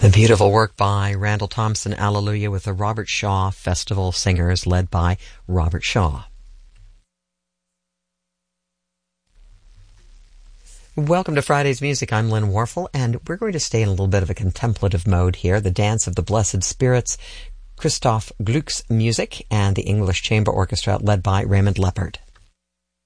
A beautiful work by Randall Thompson, Alleluia, with the Robert Shaw Festival Singers led by Robert Shaw. Welcome to Friday's Music. I'm Lynn Warfel, and we're going to stay in a little bit of a contemplative mode here. The Dance of the Blessed Spirits, Christoph Gluck's music, and the English Chamber Orchestra led by Raymond Leppard.